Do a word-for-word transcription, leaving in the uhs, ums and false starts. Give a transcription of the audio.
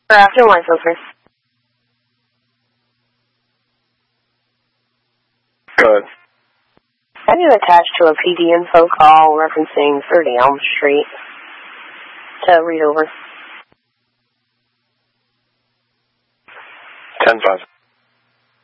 For after line filter. Good. Have you attached to a P D info call referencing thirty Elm Street to read over? ten five.